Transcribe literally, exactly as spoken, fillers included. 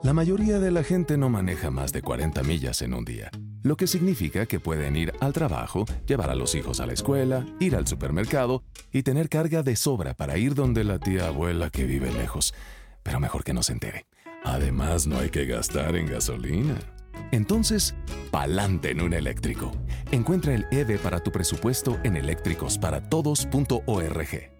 La mayoría de la gente no maneja más de cuarenta millas en un día, lo que significa que pueden ir al trabajo, llevar a los hijos a la escuela, ir al supermercado y tener carga de sobra para ir donde la tía abuela que vive lejos. Pero mejor que no se entere. Además, no hay que gastar en gasolina. Entonces, pa'lante en un eléctrico. Encuentra el E V para tu presupuesto en eléctricos para todos punto org.